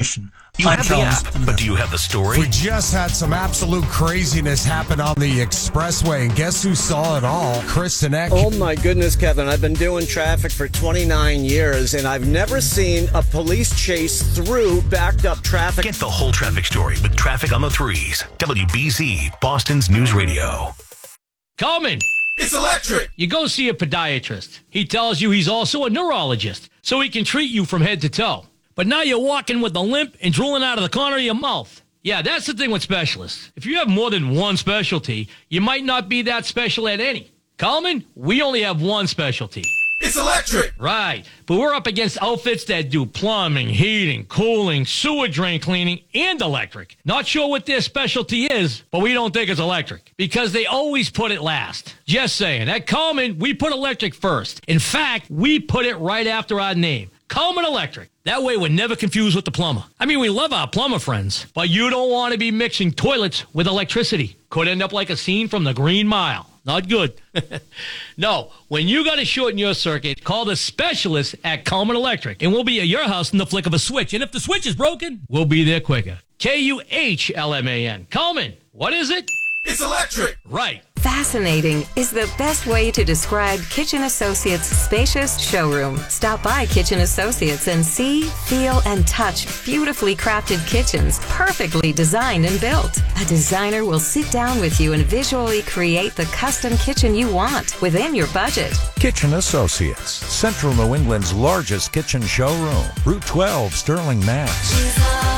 information. You have the app, but do you have the story? We just had some absolute craziness happen on the expressway, and guess who saw it all? Kristen Eck. Oh my goodness, Kevin. I've been doing traffic for 29 years, and I've never seen a police chase through backed up traffic. Get the whole traffic story with Traffic on the Threes. WBZ, Boston's News Radio. Coleman. It's electric. You go see a podiatrist. He tells you he's also a neurologist, so he can treat you from head to toe. But now you're walking with a limp and drooling out of the corner of your mouth. Yeah, that's the thing with specialists. If you have more than one specialty, you might not be that special at any. Coleman, we only have one specialty. It's electric. Right, but we're up against outfits that do plumbing, heating, cooling, sewer drain cleaning, and electric. Not sure what their specialty is, but we don't think it's electric because they always put it last. Just saying, at Coleman, we put electric first. In fact, we put it right after our name. Coleman Electric. That way we're never confused with the plumber. I mean, we love our plumber friends, but you don't want to be mixing toilets with electricity. Could end up like a scene from the Green Mile. Not good. No, when you got to shorten your circuit, call the specialist at Coleman Electric, and we'll be at your house in the flick of a switch. And if the switch is broken, we'll be there quicker. Kuhlman. Coleman, what is it? It's electric. Right. Fascinating is the best way to describe Kitchen Associates' spacious showroom. Stop by Kitchen Associates and see, feel, and touch beautifully crafted kitchens, perfectly designed and built. A designer will sit down with you and visually create the custom kitchen you want within your budget. Kitchen Associates, Central New England's largest kitchen showroom. Route 12, Sterling, Mass.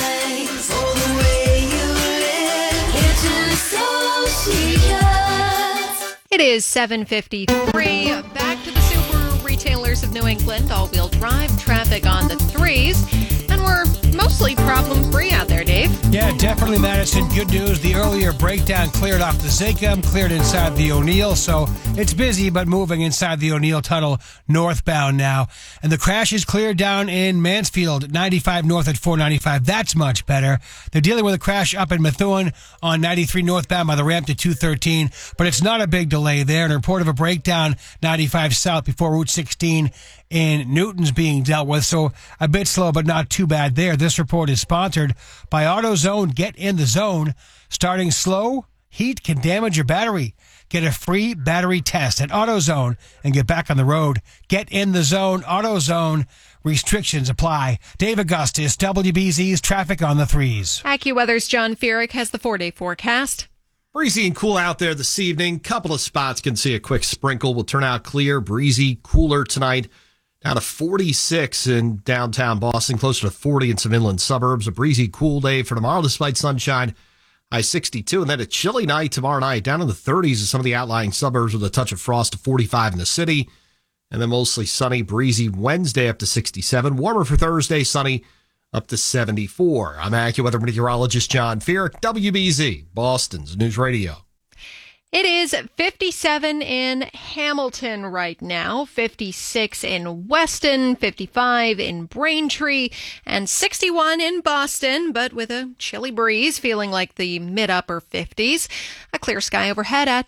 It is 7:53. Back to the super retailers of New England. All-wheel drive traffic on the threes. And we're mostly problem-free out there, Dave. Yeah, definitely, Madison. Good news. The earlier breakdown cleared off the Zachem, cleared inside the O'Neill. So it's busy, but moving inside the O'Neill tunnel northbound now. And the crash is cleared down in Mansfield, 95 north at 495. That's much better. They're dealing with a crash up in Methuen on 93 northbound by the ramp to 213. But it's not a big delay there. And a report of a breakdown 95 south before Route 16 in Newton's being dealt with. So a bit slow, but not too bad there. This report is sponsored by AutoZone. Get in the zone. Starting slow, heat can damage your battery. Get a free battery test at AutoZone and get back on the road. Get in the zone. AutoZone. Restrictions apply. Dave Augustus, WBZ's Traffic on the Threes. AccuWeather's John Feerick has the 4-day forecast. Breezy and cool out there this evening. Couple of spots can see a quick sprinkle. Will turn out clear, breezy, cooler tonight. Down to 46 in downtown Boston, closer to 40 in some inland suburbs. A breezy, cool day for tomorrow despite sunshine. High 62. And then a chilly night tomorrow night, down in the 30s in some of the outlying suburbs with a touch of frost to 45 in the city. And then mostly sunny, breezy Wednesday up to 67. Warmer for Thursday, sunny up to 74. I'm AccuWeather meteorologist John Feerick, WBZ, Boston's News Radio. It is 57 in Hamilton right now, 56 in Weston, 55 in Braintree, and 61 in Boston, but with a chilly breeze, feeling like the mid-upper 50s. A clear sky overhead at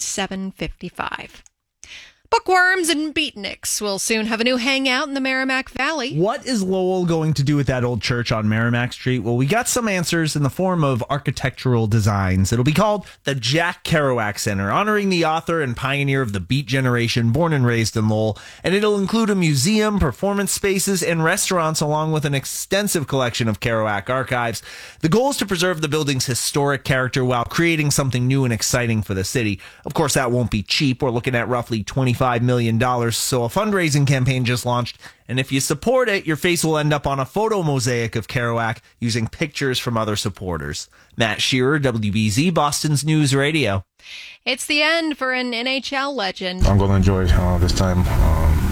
7:55. Bookworms and beatniks will soon have a new hangout in the Merrimack Valley. What is Lowell going to do with that old church on Merrimack Street? Well, we got some answers in the form of architectural designs. It'll be called the Jack Kerouac Center, honoring the author and pioneer of the Beat generation, born and raised in Lowell. And it'll include a museum, performance spaces, and restaurants, along with an extensive collection of Kerouac archives. The goal is to preserve the building's historic character while creating something new and exciting for the city. Of course, that won't be cheap. We're looking at roughly $25 million. So a fundraising campaign just launched. And if you support it, your face will end up on a photo mosaic of Kerouac using pictures from other supporters. Matt Shearer, WBZ, Boston's News Radio. It's the end for an NHL legend. I'm going to enjoy this time.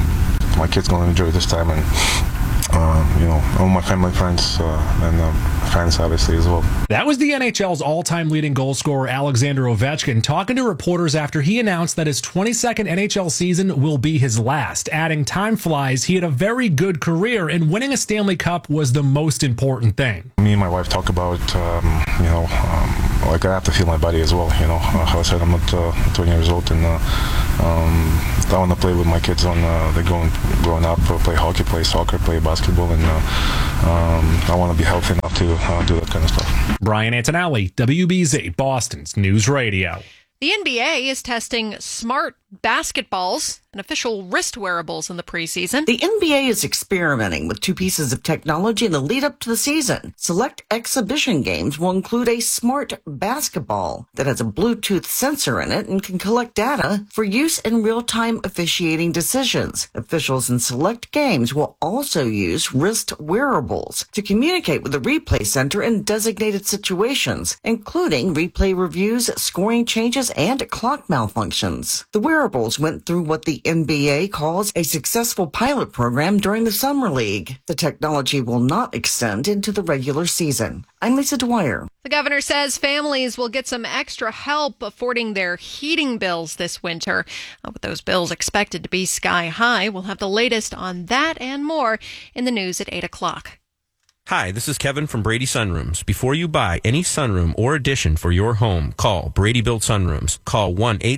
My kid's going to enjoy this time. And, all my family, friends, and fans, obviously, as well. That was the NHL's all-time leading goal scorer, Alexander Ovechkin, talking to reporters after he announced that his 22nd NHL season will be his last, adding, "Time flies. He had a very good career, and winning a Stanley Cup was the most important thing." Me and my wife talk about, like I have to feel my body as well. How I said, I'm not 20 years old, and I want to play with my kids when they're growing up, play hockey, play soccer, play basketball, and I want to be healthy enough to do that kind of stuff. Brian Antonelli, WBZ, Boston's News Radio. The NBA is testing smart basketballs and official wrist wearables in the preseason. The NBA is experimenting with two pieces of technology in the lead up to the season. Select exhibition games will include a smart basketball that has a Bluetooth sensor in it and can collect data for use in real-time officiating decisions. Officials in select games will also use wrist wearables to communicate with the replay center in designated situations, including replay reviews, scoring changes, and clock malfunctions. The wearables went through what the NBA calls a successful pilot program during the Summer League. The technology will not extend into the regular season. I'm Lisa Dwyer. The governor says families will get some extra help affording their heating bills this winter. With those bills expected to be sky high, we'll have the latest on that and more in the news at 8 o'clock. Hi, this is Kevin from Brady Sunrooms. Before you buy any sunroom or addition for your home, call Brady Built Sunrooms. Call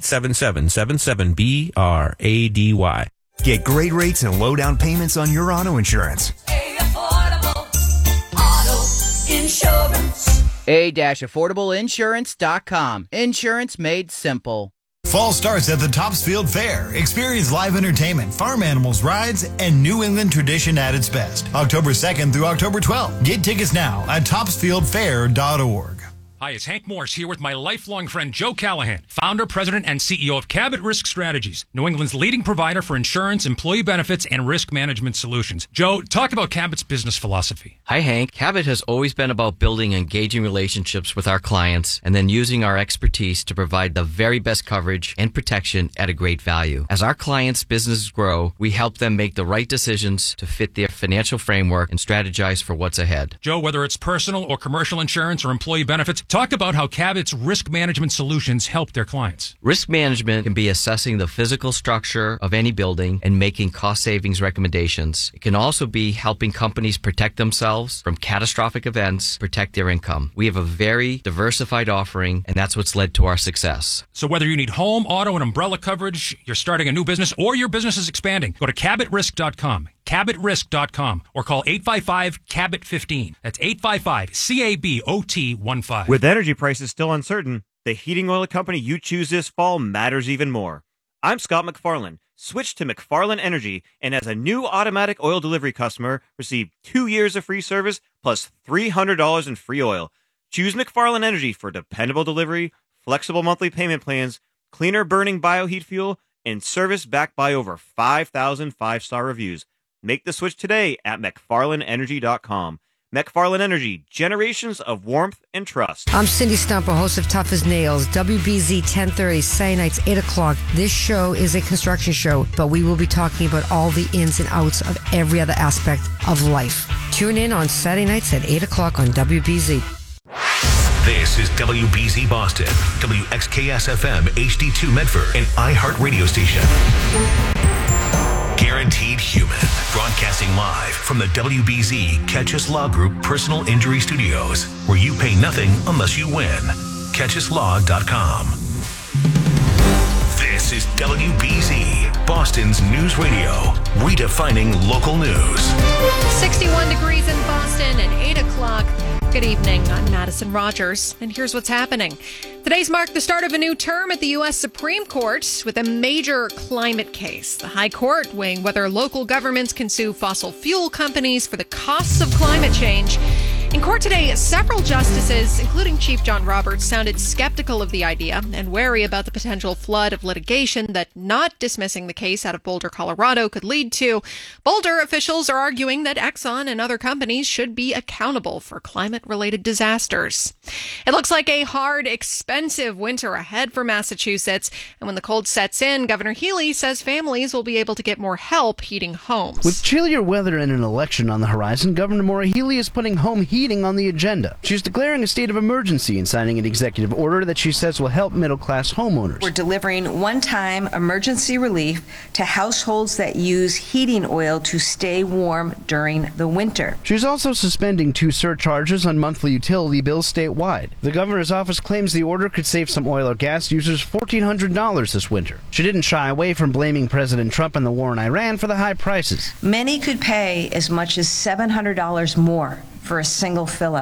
1-877-77-BRADY. Get great rates and low down payments on your auto insurance. Affordable Auto Insurance. A-affordableinsurance.com. Insurance made simple. Fall starts at the Topsfield Fair. Experience live entertainment, farm animals, rides, and New England tradition at its best. October 2nd through October 12th. Get tickets now at topsfieldfair.org. Hi, it's Hank Morse here with my lifelong friend Joe Callahan, founder, president, and CEO of Cabot Risk Strategies, New England's leading provider for insurance, employee benefits, and risk management solutions. Joe, talk about Cabot's business philosophy. Hi, Hank. Cabot has always been about building engaging relationships with our clients and then using our expertise to provide the very best coverage and protection at a great value. As our clients' businesses grow, we help them make the right decisions to fit their financial framework and strategize for what's ahead. Joe, whether it's personal or commercial insurance or employee benefits, talk about how Cabot's risk management solutions help their clients. Risk management can be assessing the physical structure of any building and making cost savings recommendations. It can also be helping companies protect themselves from catastrophic events, protect their income. We have a very diversified offering, and that's what's led to our success. So whether you need home, auto, and umbrella coverage, you're starting a new business, or your business is expanding, go to CabotRisk.com. CabotRisk.com or call 855-CABOT-15. That's 855-CABOT-15. With energy prices still uncertain, the heating oil company you choose this fall matters even more. I'm Scott McFarland. Switch to McFarland Energy, and as a new automatic oil delivery customer, receive 2 years of free service plus $300 in free oil. Choose McFarland Energy for dependable delivery, flexible monthly payment plans, cleaner burning bioheat fuel, and service backed by over 5,000 5-star reviews. Make the switch today at McFarlandEnergy.com. McFarland Energy, generations of warmth and trust. I'm Cindy Stumper, host of Tough as Nails, WBZ 1030, Saturday nights, 8 o'clock. This show is a construction show, but we will be talking about all the ins and outs of every other aspect of life. Tune in on Saturday nights at 8 o'clock on WBZ. This is WBZ Boston, WXKS-FM HD2 Medford, an iHeart radio station. Guaranteed Human, broadcasting live from the WBZ Catchus Law Group Personal Injury Studios, where you pay nothing unless you win. CatchusLaw.com. This is WBZ, Boston's news radio, redefining local news. 61 degrees in Boston at 8 o'clock. Good evening, I'm Madison Rogers, and here's what's happening. Today's marked the start of a new term at the U.S. Supreme Court with a major climate case. The High Court weighing whether local governments can sue fossil fuel companies for the costs of climate change. In court today, several justices, including Chief John Roberts, sounded skeptical of the idea and wary about the potential flood of litigation that not dismissing the case out of Boulder, Colorado could lead to. Boulder officials are arguing that Exxon and other companies should be accountable for climate-related disasters. It looks like a hard, expensive winter ahead for Massachusetts, and when the cold sets in, Governor Healy says families will be able to get more help heating homes. With chillier weather and an election on the horizon, Governor Maura Healy is putting home heating heating on the agenda. She's declaring a state of emergency and signing an executive order that she says will help middle-class homeowners. We're delivering one-time emergency relief to households that use heating oil to stay warm during the winter. She's also suspending 2 surcharges on monthly utility bills statewide. The governor's office claims the order could save some oil or gas users $1,400 this winter. She didn't shy away from blaming President Trump and the war in Iran for the high prices. Many could pay as much as $700 more for a single fill-up.